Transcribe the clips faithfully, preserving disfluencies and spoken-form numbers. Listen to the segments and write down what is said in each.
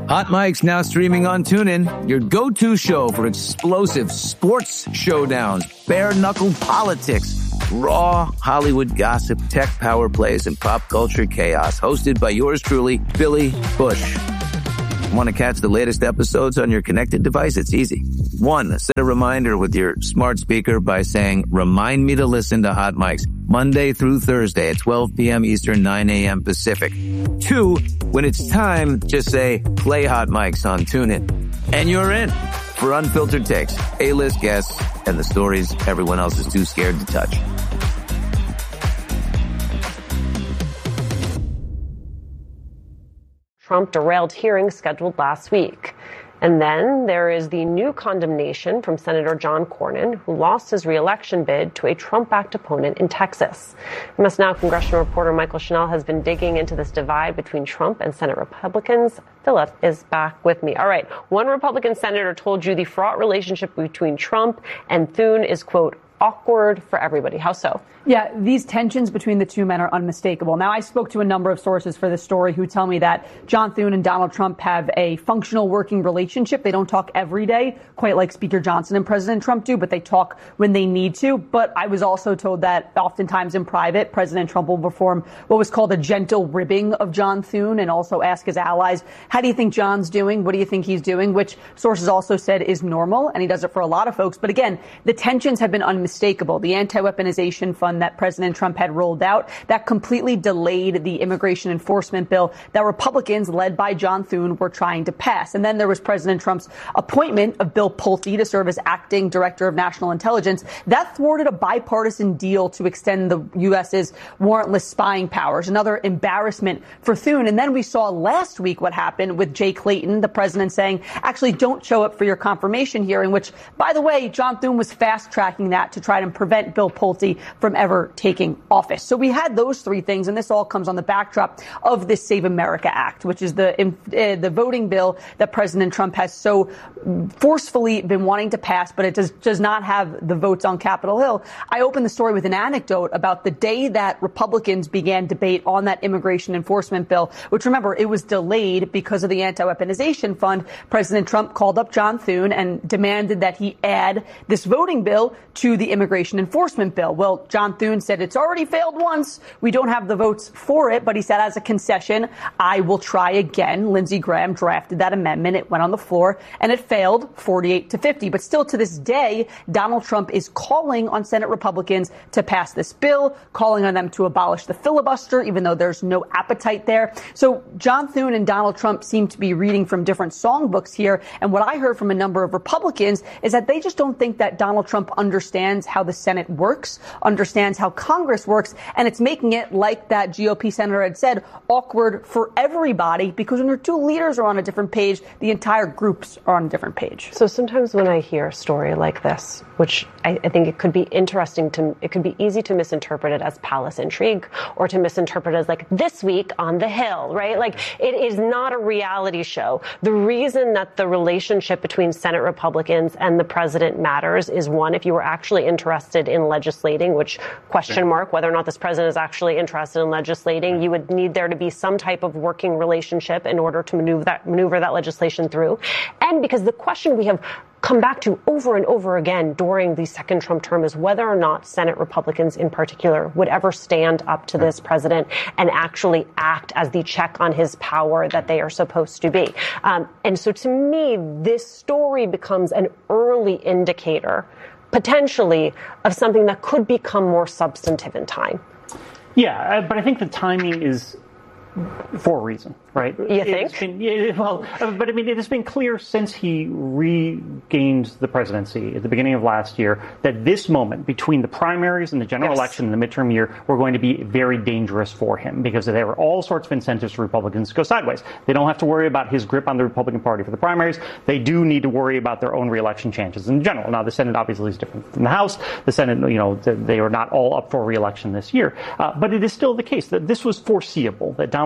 Hot Mike's now streaming on TuneIn, your go-to show for explosive sports showdowns, bare-knuckle politics, raw Hollywood gossip, tech power plays, and pop culture chaos. Hosted by yours truly, Billy Bush. Want to catch the latest episodes on your connected device? It's easy. One, set a reminder with your smart speaker by saying, remind me to listen to Hot Mike's Monday through Thursday at twelve p.m. Eastern, nine a.m. Pacific. Two, when it's time, just say, play Hot Mike's on TuneIn. And you're in for unfiltered takes, A-list guests, and the stories everyone else is too scared to touch. Trump derailed hearings scheduled last week. And then there is the new condemnation from Senator John Cornyn, who lost his re-election bid to a Trump-backed opponent in Texas. M S Now congressional reporter Michael Chanel has been digging into this divide between Trump and Senate Republicans. Philip is back with me. All right. One Republican senator told you the fraught relationship between Trump and Thune is, quote, awkward for everybody. How so? Yeah, these tensions between the two men are unmistakable. Now, I spoke to a number of sources for this story who tell me that John Thune and Donald Trump have a functional working relationship. They don't talk every day, quite like Speaker Johnson and President Trump do, but they talk when they need to. But I was also told that oftentimes in private, President Trump will perform what was called a gentle ribbing of John Thune and also ask his allies, how do you think John's doing? What do you think he's doing? Which sources also said is normal, and he does it for a lot of folks. But again, the tensions have been unmistakable. The anti-weaponization fund that President Trump had rolled out, that completely delayed the immigration enforcement bill that Republicans, led by John Thune, were trying to pass. And then there was President Trump's appointment of Bill Pulte to serve as acting director of national intelligence. That thwarted a bipartisan deal to extend the U S's warrantless spying powers, another embarrassment for Thune. And then we saw last week what happened with Jay Clayton, the president saying, actually, don't show up for your confirmation hearing, which, by the way, John Thune was fast tracking that to try to prevent Bill Pulte from ever taking office. So we had those three things, and this all comes on the backdrop of this Save America Act, which is the uh, the voting bill that President Trump has so forcefully been wanting to pass, but it does, does not have the votes on Capitol Hill. I opened the story with an anecdote about the day that Republicans began debate on that immigration enforcement bill, which, remember, it was delayed because of the anti-weaponization fund. President Trump called up John Thune and demanded that he add this voting bill to the immigration enforcement bill. Well, John Thune said it's already failed once. We don't have the votes for it, but he said as a concession, I will try again. Lindsey Graham drafted that amendment. It went on the floor and it failed forty-eight to fifty. But still to this day, Donald Trump is calling on Senate Republicans to pass this bill, calling on them to abolish the filibuster, even though there's no appetite there. So John Thune and Donald Trump seem to be reading from different songbooks here. And what I heard from a number of Republicans is that they just don't think that Donald Trump understands how the Senate works, understands how Congress works, and it's making it, like that G O P senator had said, awkward for everybody, because when your two leaders are on a different page, the entire groups are on a different page. So sometimes when I hear a story like this, which I, I think it could be interesting to, it could be easy to misinterpret it as palace intrigue, or to misinterpret it as like this week on the Hill, right? Like, it is not a reality show. The reason that the relationship between Senate Republicans and the president matters is, one, if you were actually interested in legislating, which question mark whether or not this president is actually interested in legislating, you would need there to be some type of working relationship in order to maneuver that, maneuver that legislation through. And because the question we have come back to over and over again during the second Trump term is whether or not Senate Republicans in particular would ever stand up to this president and actually act as the check on his power that they are supposed to be. Um, and so to me, this story becomes an early indicator, potentially, of something that could become more substantive in time. Yeah, but I think the timing is for a reason, right? You think? It's been, yeah, well, but I mean, it has been clear since he regained the presidency at the beginning of last year that this moment between the primaries and the general yes. election and the midterm year were going to be very dangerous for him, because there were all sorts of incentives for Republicans to go sideways. They don't have to worry about his grip on the Republican Party for the primaries. They do need to worry about their own reelection chances in general. Now, the Senate obviously is different from the House. The Senate, you know, they are not all up for reelection this year. Uh, but it is still the case that this was foreseeable, that Donald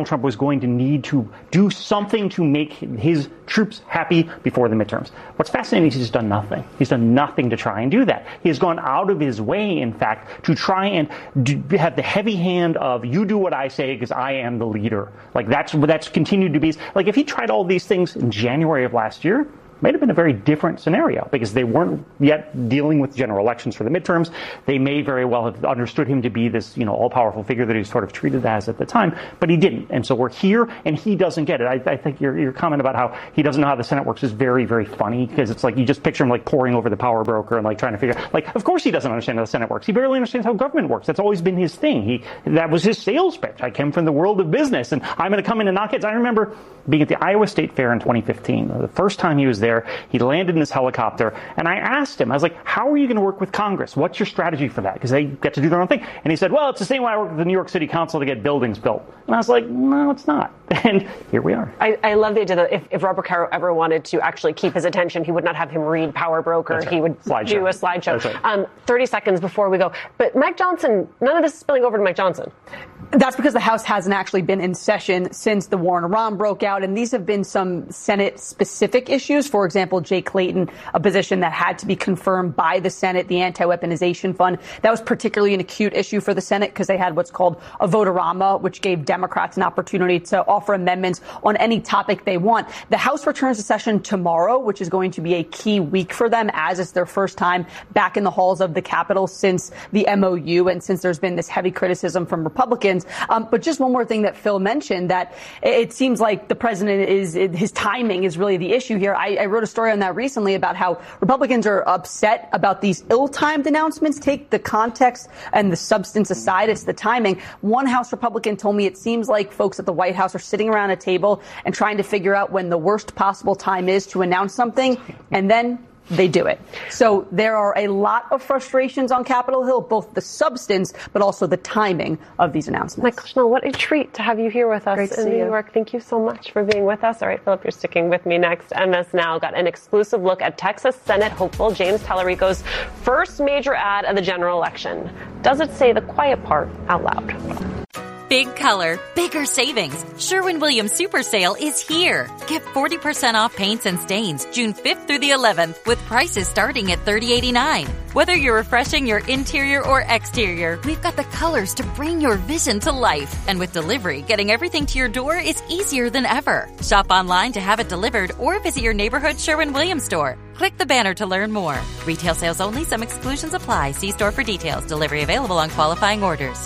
Donald Trump was going to need to do something to make his troops happy before the midterms. What's fascinating is he's done nothing. He's done nothing to try and do that. He has gone out of his way, in fact, to try and do, have the heavy hand of, you do what I say because I am the leader. Like, that's, that's continued to be, like, if he tried all these things in January of last year, might have been a very different scenario because they weren't yet dealing with general elections for the midterms. They may very well have understood him to be this, you know, all-powerful figure that he was sort of treated as at the time, but he didn't. And so we're here, and he doesn't get it. I, I think your, your comment about how he doesn't know how the Senate works is very, very funny because it's like you just picture him like poring over the power broker and like trying to figure out, like, of course he doesn't understand how the Senate works. He barely understands how government works. That's always been his thing. He That was his sales pitch. I came from the world of business, and I'm going to come in and knock heads. I remember being at the Iowa State Fair in twenty fifteen. The first time he was there, he landed in this helicopter, and I asked him, I was like, how are you going to work with Congress? What's your strategy for that? Because they get to do their own thing. And he said, well, it's the same way I work with the New York City Council to get buildings built. And I was like, no, it's not. And here we are. I, I love the idea that if, if Robert Caro ever wanted to actually keep his attention, he would not have him read Power Broker. Right. He would slideshow. do a slideshow. Right. Um, thirty seconds before we go. But Mike Johnson, none of this is spilling over to Mike Johnson. That's because the House hasn't actually been in session since the war in Iran broke out, and these have been some Senate-specific issues. For example, Jay Clayton, a position that had to be confirmed by the Senate, the anti-weaponization fund. That was particularly an acute issue for the Senate because they had what's called a vote-a-rama, which gave Democrats an opportunity to offer amendments on any topic they want. The House returns to session tomorrow, which is going to be a key week for them, as it's their first time back in the halls of the Capitol since the M O U and since there's been this heavy criticism from Republicans. Um, but just one more thing that Phil mentioned, that it seems like the president is, his timing is really the issue here. I, I wrote a story on that recently about how Republicans are upset about these ill-timed announcements. Take the context and the substance aside, it's the timing. One House Republican told me it seems like folks at the White House are sitting around a table and trying to figure out when the worst possible time is to announce something, and then they do it. So there are a lot of frustrations on Capitol Hill, both the substance but also the timing of these announcements. Michael Schnell, what a treat to have you here with us Great to in see New you. York. Thank you so much for being with us. All right, Philip, you're sticking with me next. M S Now got an exclusive look at Texas Senate hopeful James Tallarico's first major ad of the general election. Does it say the quiet part out loud? Big color, bigger savings. Sherwin-Williams Super Sale is here. Get forty percent off paints and stains June fifth through the eleventh with prices starting at thirty eighty-nine. Whether you're refreshing your interior or exterior, we've got the colors to bring your vision to life. And with delivery, getting everything to your door is easier than ever. Shop online to have it delivered or visit your neighborhood Sherwin-Williams store. Click the banner to learn more. Retail sales only. Some exclusions apply. See store for details. Delivery available on qualifying orders.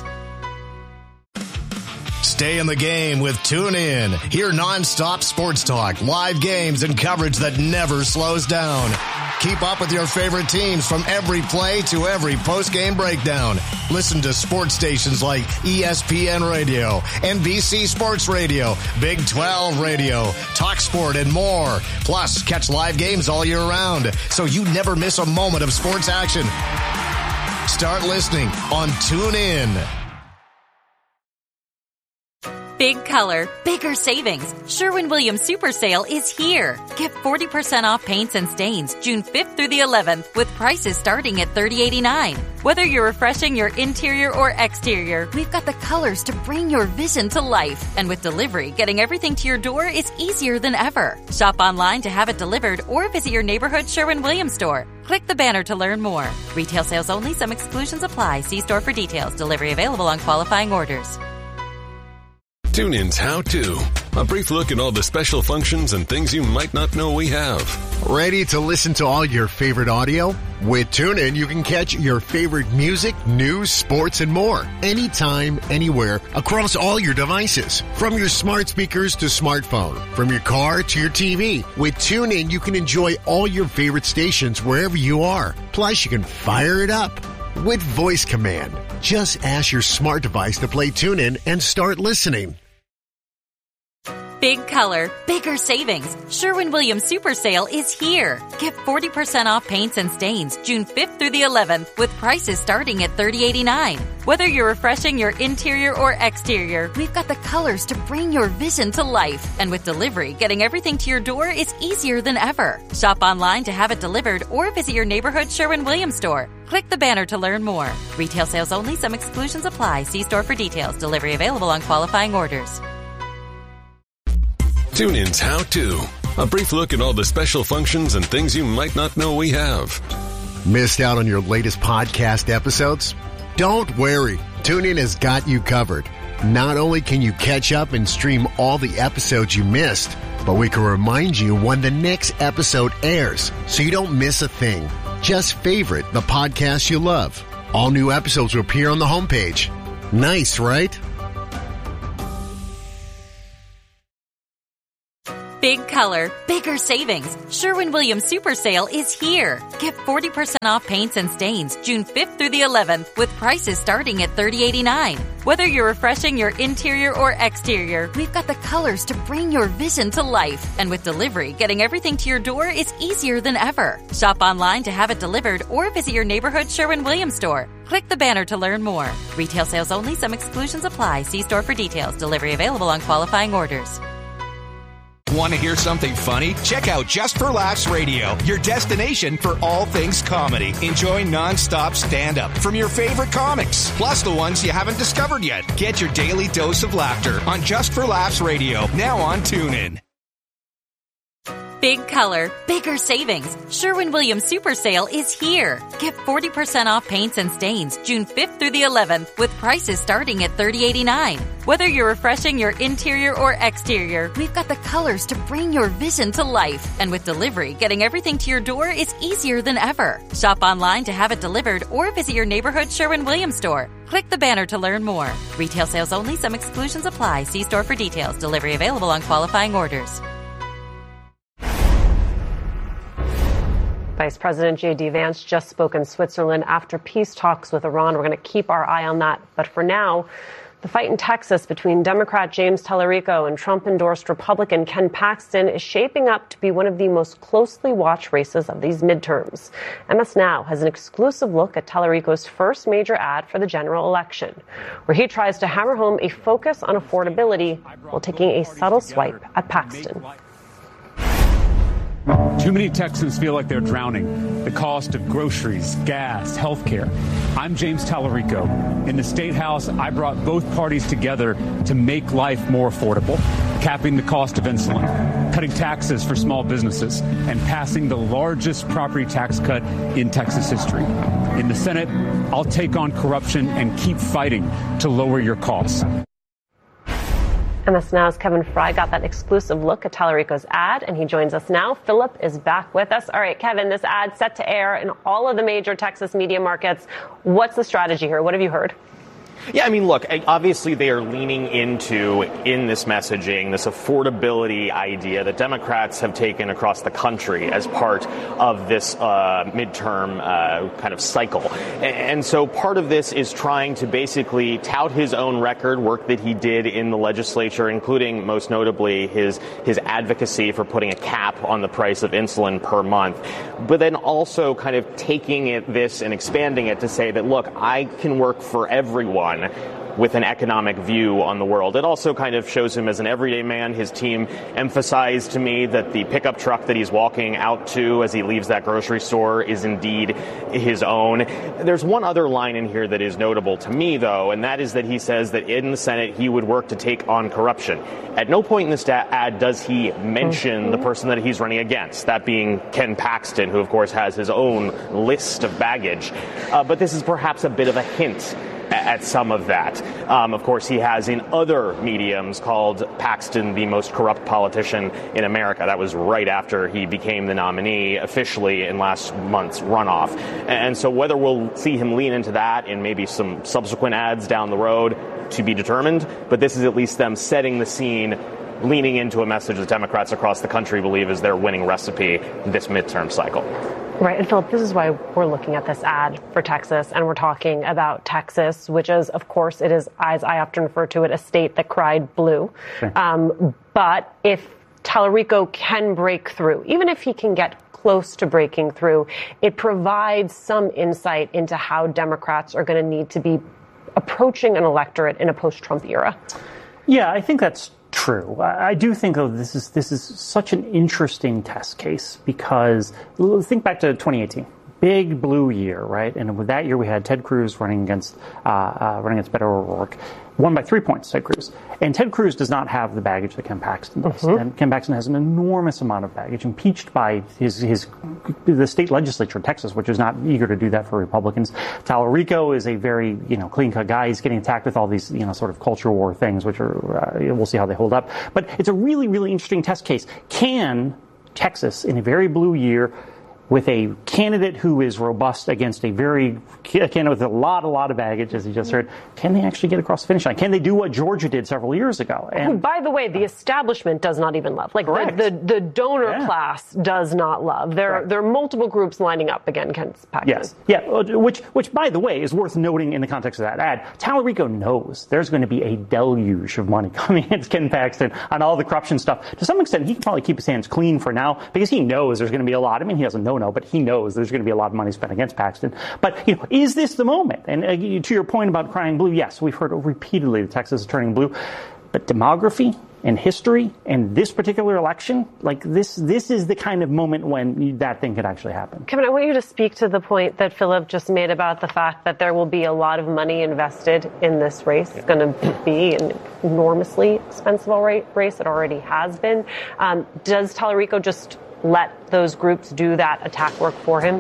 Stay in the game with TuneIn. Hear nonstop sports talk, live games, and coverage that never slows down. Keep up with your favorite teams from every play to every post-game breakdown. Listen to sports stations like E S P N Radio, N B C Sports Radio, Big twelve Radio, TalkSport, and more. Plus, catch live games all year round, so you never miss a moment of sports action. Start listening on TuneIn. Big color, bigger savings. Sherwin-Williams Super Sale is here. Get forty percent off paints and stains June fifth through the eleventh with prices starting at thirty eighty-nine. Whether you're refreshing your interior or exterior, we've got the colors to bring your vision to life. And with delivery, getting everything to your door is easier than ever. Shop online to have it delivered or visit your neighborhood Sherwin-Williams store. Click the banner to learn more. Retail sales only. Some exclusions apply. See store for details. Delivery available on qualifying orders. TuneIn's How To. A brief look at all the special functions and things you might not know we have. Ready to listen to all your favorite audio? With TuneIn, you can catch your favorite music, news, sports, and more. Anytime, anywhere, across all your devices. From your smart speakers to smartphone. From your car to your T V. With TuneIn, you can enjoy all your favorite stations wherever you are. Plus, you can fire it up with voice command. Just ask your smart device to play TuneIn and start listening. Big color, bigger savings. Sherwin-Williams Super Sale is here. Get forty percent off paints and stains June fifth through the eleventh with prices starting at thirty eighty-nine. Whether you're refreshing your interior or exterior, we've got the colors to bring your vision to life. And with delivery, getting everything to your door is easier than ever. Shop online to have it delivered or visit your neighborhood Sherwin-Williams store. Click the banner to learn more. Retail sales only. Some exclusions apply. See store for details. Delivery available on qualifying orders. TuneIn's How To. A brief look at all the special functions and things you might not know we have. Missed out on your latest podcast episodes? Don't worry. TuneIn has got you covered. Not only can you catch up and stream all the episodes you missed, but we can remind you when the next episode airs so you don't miss a thing. Just favorite the podcast you love. All new episodes will appear on the homepage. Nice, right? Big color, bigger savings. Sherwin-Williams Super Sale is here. Get forty percent off paints and stains June fifth through the eleventh with prices starting at thirty eighty-nine. Whether you're refreshing your interior or exterior, we've got the colors to bring your vision to life. And with delivery, getting everything to your door is easier than ever. Shop online to have it delivered or visit your neighborhood Sherwin-Williams store. Click the banner to learn more. Retail sales only. Some exclusions apply. See store for details. Delivery available on qualifying orders. Want to hear something funny? Check out Just for Laughs Radio, your destination for all things comedy. Enjoy non-stop stand-up from your favorite comics, plus the ones you haven't discovered yet. Get your daily dose of laughter on Just for Laughs Radio, now on TuneIn. Big color, bigger savings. Sherwin-Williams Super Sale is here. Get forty percent off paints and stains June fifth through the eleventh with prices starting at thirty eighty-nine. Whether you're refreshing your interior or exterior, we've got the colors to bring your vision to life. And with delivery, getting everything to your door is easier than ever. Shop online to have it delivered or visit your neighborhood Sherwin-Williams store. Click the banner to learn more. Retail sales only. Some exclusions apply. See store for details. Delivery available on qualifying orders. Vice President J D. Vance just spoke in Switzerland after peace talks with Iran. We're going to keep our eye on that. But for now, the fight in Texas between Democrat James Tallarico and Trump-endorsed Republican Ken Paxton is shaping up to be one of the most closely watched races of these midterms. M S Now has an exclusive look at Tallarico's first major ad for the general election, where he tries to hammer home a focus on affordability while taking a subtle swipe at Paxton. Too many Texans feel like they're drowning. The cost of groceries, gas, healthcare. I'm James Tallarico. In the State House, I brought both parties together to make life more affordable, capping the cost of insulin, cutting taxes for small businesses, and passing the largest property tax cut in Texas history. In the Senate, I'll take on corruption and keep fighting to lower your costs. M S Now's Kevin Fry got that exclusive look at Tallarico's ad, and he joins us now. Philip is back with us. All right, Kevin, this ad set to air in all of the major Texas media markets. What's the strategy here? What have you heard? Yeah, I mean, look, obviously they are leaning into, in this messaging, this affordability idea that Democrats have taken across the country as part of this uh, midterm uh, kind of cycle. And so part of this is trying to basically tout his own record, work that he did in the legislature, including most notably his, his advocacy for putting a cap on the price of insulin per month. But then also kind of taking it, this and expanding it to say that, look, I can work for everyone with an economic view on the world. It also kind of shows him as an everyday man. His team emphasized to me that the pickup truck that he's walking out to as he leaves that grocery store is indeed his own. There's one other line in here that is notable to me, though, and that is that he says that in the Senate he would work to take on corruption. At no point in this ad does he mention the person that he's running against, that being Ken Paxton, who, of course, has his own list of baggage. Uh, but this is perhaps a bit of a hint at some of that. Um, of course, he has in other mediums called Paxton the most corrupt politician in America. That was right after he became the nominee officially in last month's runoff. And so whether we'll see him lean into that in maybe some subsequent ads down the road to be determined, but this is at least them setting the scene, leaning into a message that Democrats across the country believe is their winning recipe this midterm cycle. Right. And Philip, this is why we're looking at this ad for Texas, and we're talking about Texas, which is, of course, it is, as I often refer to it, a state that cried blue. Sure. Um, but if Tallarico can break through, even if he can get close to breaking through, it provides some insight into how Democrats are going to need to be approaching an electorate in a post-Trump era. Yeah, I think that's true. I do think, though, this is this is such an interesting test case because think back to twenty eighteen, big blue year, right? And with that year, we had Ted Cruz running against uh, uh, running against Beto O'Rourke. won by three points, Ted Cruz. And Ted Cruz does not have the baggage that Ken Paxton does. Mm-hmm. And Ken Paxton has an enormous amount of baggage, impeached by his, his the state legislature in Texas, which is not eager to do that for Republicans. Tallarico is a very, you know, clean-cut guy. He's getting attacked with all these, you know, sort of culture war things, which are, uh, we'll see how they hold up. But it's a really, really interesting test case. Can Texas, in a very blue year, with a candidate who is robust against a very candidate with a lot, a lot of baggage, as you just heard, can they actually get across the finish line? Can they do what Georgia did several years ago? And who, by the way, the establishment does not even love. Like the, the the donor yeah. class does not love. There right. there are multiple groups lining up against Paxton. Yes, yeah. Which which by the way is worth noting in the context of that ad. Tallarico knows there's going to be a deluge of money coming against Ken Paxton on all the corruption stuff. To some extent, he can probably keep his hands clean for now because he knows there's going to be a lot. I mean, he doesn't know. No, but he knows there's going to be a lot of money spent against Paxton. But, you know, is this the moment? And uh, to your point about crying blue, yes, we've heard repeatedly that Texas is turning blue. But demography and history and this particular election, like this, this is the kind of moment when that thing could actually happen. Kevin, I want you to speak to the point that Philip just made about the fact that there will be a lot of money invested in this race. It's going to be an enormously expensive race. It already has been. Um, does Tallarico just let those groups do that attack work for him?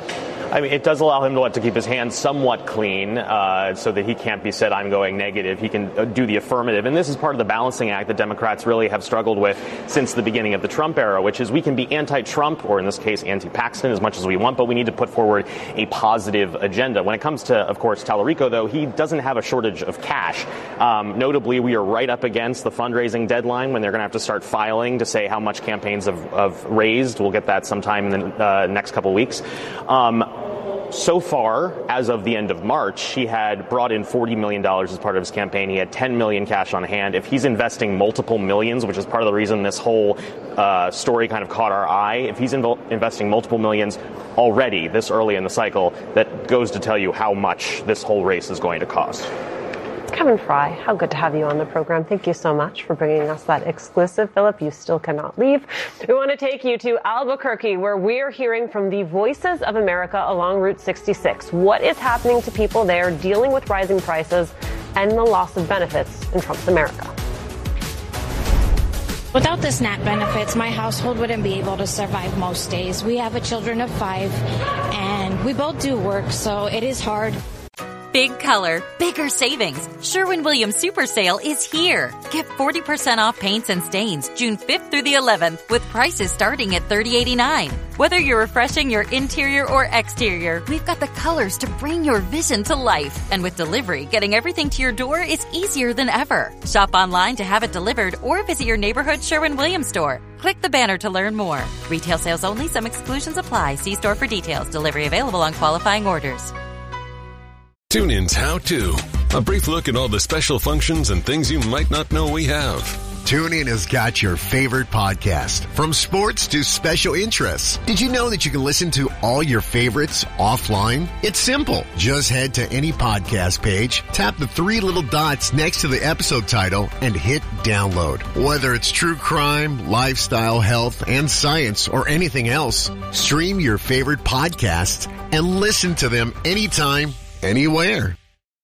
I mean, it does allow him to, to keep his hands somewhat clean uh, so that he can't be said, I'm going negative. He can do the affirmative. And this is part of the balancing act that Democrats really have struggled with since the beginning of the Trump era, which is we can be anti-Trump, or in this case, anti-Paxton as much as we want, but we need to put forward a positive agenda. When it comes to, of course, Tallarico, though, he doesn't have a shortage of cash. Um, notably, we are right up against the fundraising deadline when they're going to have to start filing to say how much campaigns have, have raised. We'll get that sometime in the uh, next couple weeks. Um, So far, as of the end of March, he had brought in forty million dollars as part of his campaign. He had ten million dollars cash on hand. If he's investing multiple millions, which is part of the reason this whole uh, story kind of caught our eye, if he's inv- investing multiple millions already this early in the cycle, that goes to tell you how much this whole race is going to cost. Kevin Fry, how good to have you on the program. Thank you so much for bringing us that exclusive. Philip, you still cannot leave. We want to take you to Albuquerque, where we're hearing from the voices of America along Route sixty-six. What is happening to people there dealing with rising prices and the loss of benefits in Trump's America? Without the SNAP benefits, my household wouldn't be able to survive most days. We have a children of five, and we both do work, so it is hard. Big color, bigger savings. Sherwin-Williams Super Sale is here. Get forty percent off paints and stains June fifth through the eleventh with prices starting at thirty eighty-nine. Whether you're refreshing your interior or exterior, we've got the colors to bring your vision to life. And with delivery, getting everything to your door is easier than ever. Shop online to have it delivered or visit your neighborhood Sherwin-Williams store. Click the banner to learn more. Retail sales only. Some exclusions apply. See store for details. Delivery available on qualifying orders. TuneIn's How To. A brief look at all the special functions and things you might not know we have. TuneIn has got your favorite podcast, from sports to special interests. Did you know that you can listen to all your favorites offline? It's simple. Just head to any podcast page, tap the three little dots next to the episode title, and hit download. Whether it's true crime, lifestyle, health, and science, or anything else, stream your favorite podcasts and listen to them anytime, anywhere.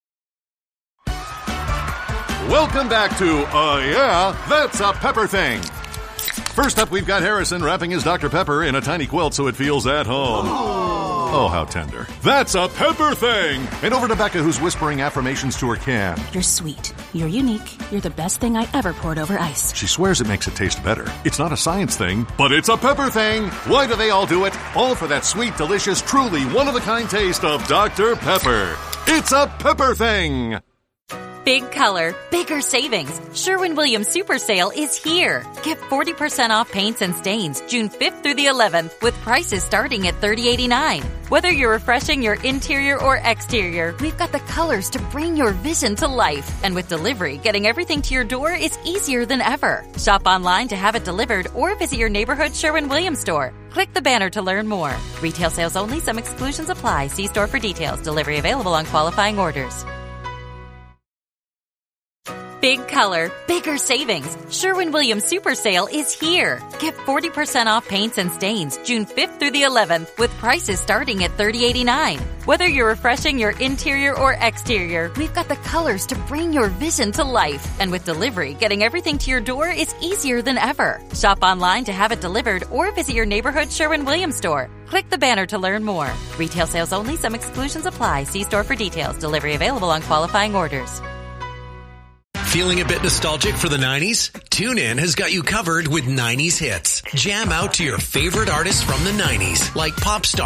Welcome back to Uh Yeah, That's a Pepper Thing. First up, we've got Harrison wrapping his Doctor Pepper in a tiny quilt so it feels at home. Oh, how tender. That's a Pepper Thing! And over to Becca, who's whispering affirmations to her can. You're sweet. You're unique. You're the best thing I ever poured over ice. She swears it makes it taste better. It's not a science thing, but it's a Pepper Thing! Why do they all do it? All for that sweet, delicious, truly one-of-a-kind taste of Doctor Pepper. It's a Pepper Thing! Big color, bigger savings. Sherwin-Williams Super Sale is here. Get forty percent off paints and stains June fifth through the eleventh with prices starting at thirty eighty-nine. Whether you're refreshing your interior or exterior, we've got the colors to bring your vision to life. And with delivery, getting everything to your door is easier than ever. Shop online to have it delivered or visit your neighborhood Sherwin-Williams store. Click the banner to learn more. Retail sales only. Some exclusions apply. See store for details. Delivery available on qualifying orders. Big color, bigger savings. Sherwin-Williams Super Sale is here. Get forty percent off paints and stains June fifth through the eleventh with prices starting at thirty eighty-nine. Whether you're refreshing your interior or exterior, we've got the colors to bring your vision to life. And with delivery, getting everything to your door is easier than ever. Shop online to have it delivered or visit your neighborhood Sherwin-Williams store. Click the banner to learn more. Retail sales only. Some exclusions apply. See store for details. Delivery available on qualifying orders. Feeling a bit nostalgic for the nineties? TuneIn has got you covered with nineties hits. Jam out to your favorite artists from the nineties, like pop star